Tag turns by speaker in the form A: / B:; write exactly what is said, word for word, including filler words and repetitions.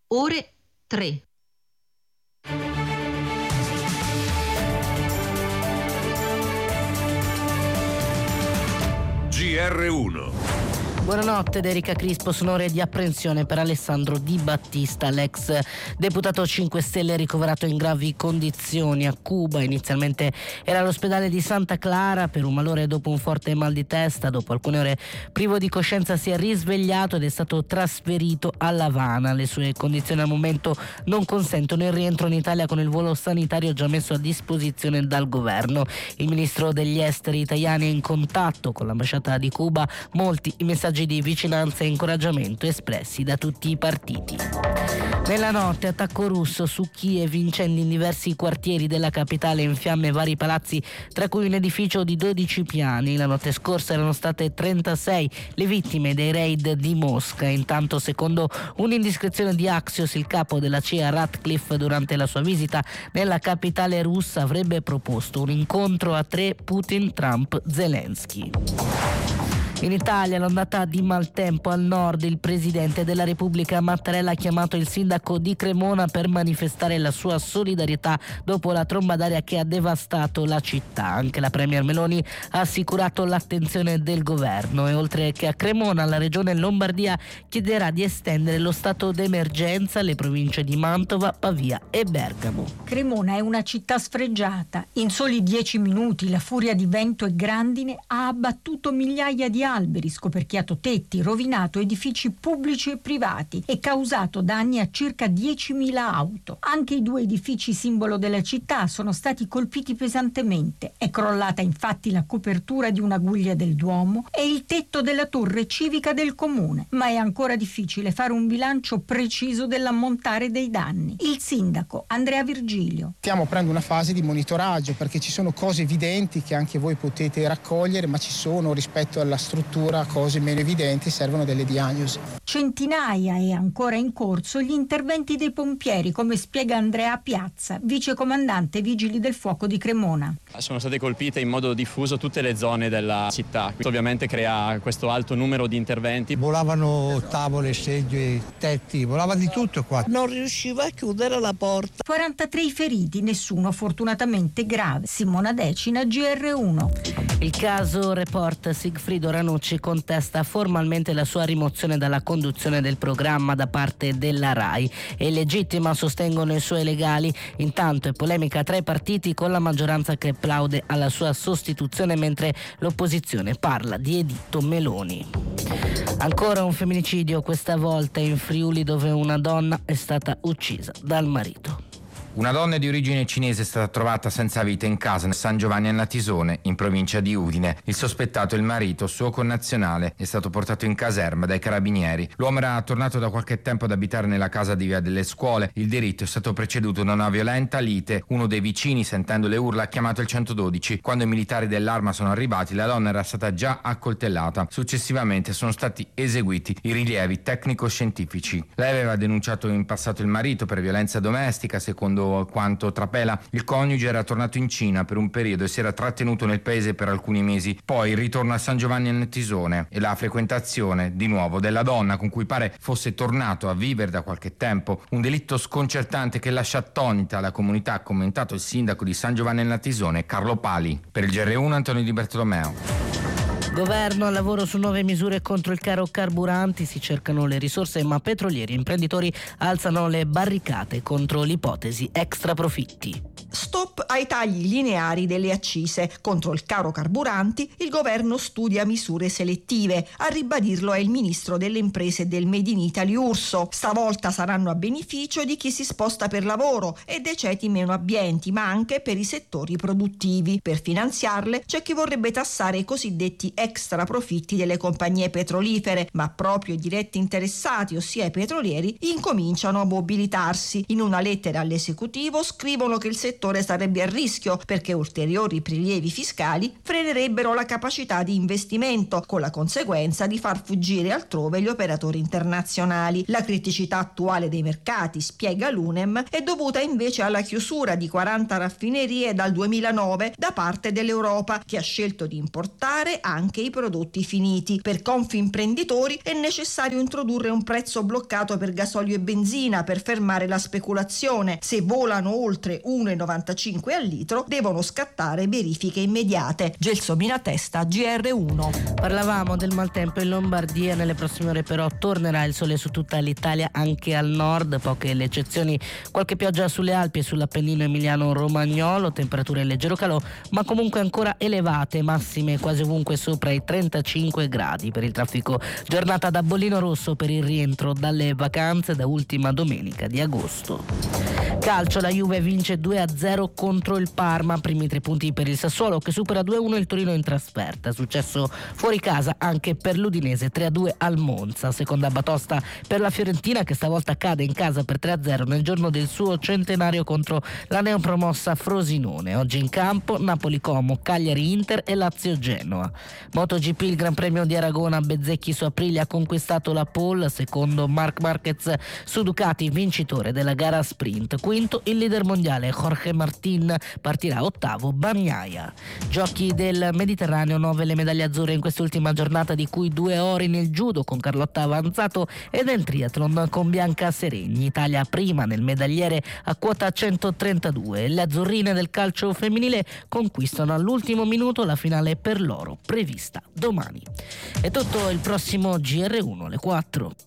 A: ore tre.
B: G R uno.
C: Buonanotte, da Erika Crispo. Sono ore di apprensione per Alessandro Di Battista, l'ex deputato cinque Stelle ricoverato in gravi condizioni a Cuba. Inizialmente era all'ospedale di Santa Clara per un malore dopo un forte mal di testa. Dopo alcune ore privo di coscienza si è risvegliato ed è stato trasferito a La Habana. Le sue condizioni al momento non consentono il rientro in Italia con il volo sanitario già messo a disposizione dal governo. Il ministro degli esteri italiani è in contatto con l'ambasciata di Cuba. Molti i messaggi di vicinanza e incoraggiamento espressi da tutti i partiti. Nella notte attacco russo su Kiev, incendi in diversi quartieri della capitale, in fiamme vari palazzi, tra cui un edificio di dodici piani. La notte scorsa erano state trentasei le vittime dei raid di Mosca. Intanto, secondo un'indiscrezione di Axios, il capo della C I A Ratcliffe durante la sua visita nella capitale russa avrebbe proposto un incontro a tre Putin, Trump, Zelensky. In Italia l'ondata di maltempo al nord. Il presidente della Repubblica Mattarella ha chiamato il sindaco di Cremona per manifestare la sua solidarietà dopo la tromba d'aria che ha devastato la città. Anche la premier Meloni ha assicurato l'attenzione del governo e oltre che a Cremona la regione Lombardia chiederà di estendere lo stato d'emergenza alle province di Mantova, Pavia e Bergamo.
D: Cremona è una città sfregiata. In soli dieci minuti la furia di vento e grandine ha abbattuto migliaia di alberi, scoperchiato tetti, rovinato edifici pubblici e privati e causato danni a circa diecimila auto. Anche i due edifici simbolo della città sono stati colpiti pesantemente. È crollata infatti la copertura di una guglia del Duomo e il tetto della torre civica del comune, ma è ancora difficile fare un bilancio preciso dell'ammontare dei danni. Il sindaco Andrea Virgilio.
E: Stiamo aprendo una fase di monitoraggio perché ci sono cose evidenti che anche voi potete raccogliere, ma ci sono rispetto alla struttura cose meno evidenti, servono delle diagnosi.
D: Centinaia e ancora in corso gli interventi dei pompieri, come spiega Andrea Piazza, vicecomandante Vigili del Fuoco di Cremona.
F: Sono state colpite in modo diffuso tutte le zone della città. Questo ovviamente crea questo alto numero di interventi.
G: Volavano tavole, sedie, tetti, volava di tutto qua.
H: Non riusciva a chiudere la porta.
D: quarantatré i feriti, nessuno fortunatamente grave. Simona Decina, G R uno.
C: Il caso Report. Sigfrido Ranucci contesta formalmente la sua rimozione dalla conduzione del programma da parte della RAI. È legittima, sostengono i suoi legali. Intanto è polemica tra i partiti, con la maggioranza che applaude alla sua sostituzione mentre l'opposizione parla di editto Meloni. Ancora un femminicidio, questa volta in Friuli, dove una donna è stata uccisa dal marito.
I: Una donna di origine cinese è stata trovata senza vita in casa nel San Giovanni al Natisone, in provincia di Udine. Il sospettato, il marito, suo connazionale, è stato portato in caserma dai carabinieri. L'uomo era tornato da qualche tempo ad abitare nella casa di Via delle Scuole. Il delitto è stato preceduto da una violenta lite. Uno dei vicini, sentendo le urla, ha chiamato il centododici. Quando i militari dell'Arma sono arrivati, la donna era stata già accoltellata. Successivamente sono stati eseguiti i rilievi tecnico-scientifici. Lei aveva denunciato in passato il marito per violenza domestica. Secondo quanto trapela, il coniuge era tornato in Cina per un periodo e si era trattenuto nel paese per alcuni mesi. Poi il ritorno a San Giovanni al Natisone e la frequentazione di nuovo della donna con cui pare fosse tornato a vivere da qualche tempo. Un delitto sconcertante che lascia attonita la comunità, ha commentato il sindaco di San Giovanni al Natisone, Carlo Pali. Per il G R uno, Antonio Di Bartolomeo.
C: Governo al lavoro su nuove misure contro il caro carburanti. Si cercano le risorse, ma petrolieri e imprenditori alzano le barricate contro l'ipotesi extra profitti.
J: Stop ai tagli lineari delle accise. Contro il caro carburanti il governo studia misure selettive. A ribadirlo è il ministro delle imprese e del Made in Italy Urso. Stavolta saranno a beneficio di chi si sposta per lavoro e dei ceti meno abbienti, ma anche per i settori produttivi. Per finanziarle c'è chi vorrebbe tassare i cosiddetti extra profitti delle compagnie petrolifere, ma proprio i diretti interessati, ossia i petrolieri, incominciano a mobilitarsi. In una lettera all'esecutivo scrivono che il settore sarebbe a rischio perché ulteriori prelievi fiscali frenerebbero la capacità di investimento, con la conseguenza di far fuggire altrove gli operatori internazionali. La criticità attuale dei mercati, spiega l'UNEM, è dovuta invece alla chiusura di quaranta raffinerie dal duemilanove da parte dell'Europa, che ha scelto di importare anche anche i prodotti finiti. Per Confimprenditori è necessario introdurre un prezzo bloccato per gasolio e benzina per fermare la speculazione. Se volano oltre uno virgola novantacinque al litro devono scattare verifiche immediate. Gelsomina Testa, G R uno.
C: Parlavamo del maltempo in Lombardia, nelle prossime ore però tornerà il sole su tutta l'Italia, anche al nord, poche le eccezioni, qualche pioggia sulle Alpi e sull'Appennino emiliano-romagnolo, temperature in leggero calò, ma comunque ancora elevate, massime quasi ovunque sopra i trentacinque gradi. Per il traffico, giornata da bollino rosso per il rientro dalle vacanze da ultima domenica di agosto. Calcio, la Juve vince due a zero contro il Parma, primi tre punti per il Sassuolo che supera due a uno il Torino in trasferta. Successo fuori casa anche per l'Udinese, tre a due al Monza. Seconda batosta per la Fiorentina che stavolta cade in casa per tre a zero nel giorno del suo centenario contro la neopromossa Frosinone. Oggi in campo Napoli-Como, Cagliari-Inter e Lazio-Genoa. MotoGP, il Gran Premio di Aragona, Bezzecchi su Aprilia ha conquistato la pole, secondo Marc Marquez su Ducati, vincitore della gara sprint. Quinto il leader mondiale Jorge Martin, partirà ottavo Bagnaia. Giochi del Mediterraneo, nove le medaglie azzurre in quest'ultima giornata, di cui due ori nel judo con Carlotta Avanzato e nel triathlon con Bianca Seregni. Italia prima nel medagliere a quota centotrentadue. Le azzurrine del calcio femminile conquistano all'ultimo minuto la finale per loro, prevista domani. È tutto, il prossimo G R uno alle quattro.